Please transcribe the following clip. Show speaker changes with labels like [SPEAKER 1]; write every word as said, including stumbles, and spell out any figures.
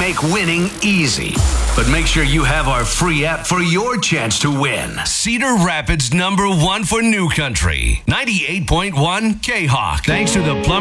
[SPEAKER 1] make winning easy. But make sure you have our free app for your chance to win.
[SPEAKER 2] Cedar Rapids number one for New Country. ninety-eight point one K-Hawk. Thanks to the Plumber